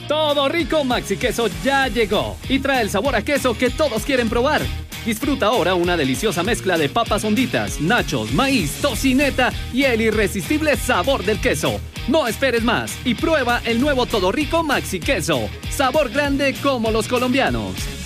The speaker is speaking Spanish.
Todo Rico Maxi Queso ya llegó y trae el sabor a queso que todos quieren probar. Disfruta ahora una deliciosa mezcla de papas honditas, nachos, maíz, tocineta y el irresistible sabor del queso. No esperes más y prueba el nuevo Todo Rico Maxi Queso. Sabor grande como los colombianos.